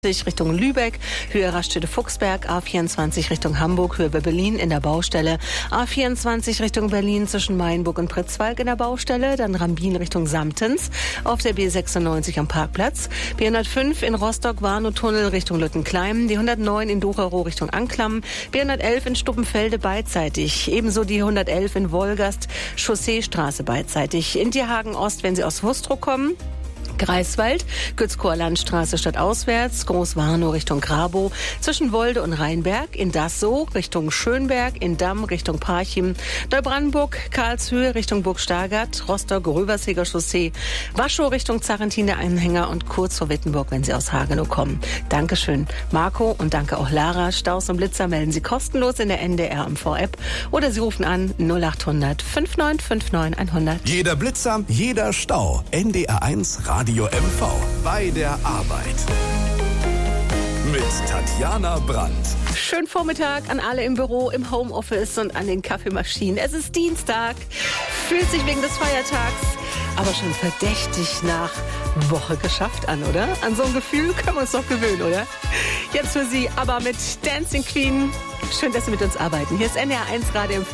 Richtung Lübeck, Höhe Raststätte-Fuchsberg, A24 Richtung Hamburg, Höhe Berlin in der Baustelle, A24 Richtung Berlin zwischen Mainburg und Pritzwalk in der Baustelle, dann Rambin Richtung Samtens, auf der B96 am Parkplatz, B105 in Rostock-Warnow-Tunnel Richtung Lüttenkleim, die 109 in Docherow Richtung Anklam, B111 in Stuppenfelde beidseitig, ebenso die 111 in Wolgast, Chausseestraße beidseitig, in Tierhagen-Ost, wenn Sie aus Wustrow kommen, Greifswald, Gützkower Landstraße stadtauswärts, Großwarnow Richtung Grabow, zwischen Wolde und Rheinberg, in Dassow Richtung Schönberg, in Damm Richtung Parchim, Neubrandenburg, Karlshöhe Richtung Burg Stargard, Rostock, Röverseger Chaussee, Waschow Richtung Zarrentiner Anhänger und kurz vor Wittenburg, wenn Sie aus Hagenow kommen. Dankeschön, Marco, und danke auch Lara. Staus und Blitzer melden Sie kostenlos in der NDR MV-App oder Sie rufen an 0800 5959 100. Jeder Blitzer, jeder Stau. NDR1 Radio MV bei der Arbeit. Mit Tatjana Brandt. Schönen Vormittag an alle im Büro, im Homeoffice und an den Kaffeemaschinen. Es ist Dienstag, fühlt sich wegen des Feiertags aber schon verdächtig nach Woche geschafft an, oder? An so ein Gefühl können wir uns doch gewöhnen, oder? Jetzt für Sie aber mit Dancing Queen. Schön, dass Sie mit uns arbeiten. Hier ist NDR1 Radio MV.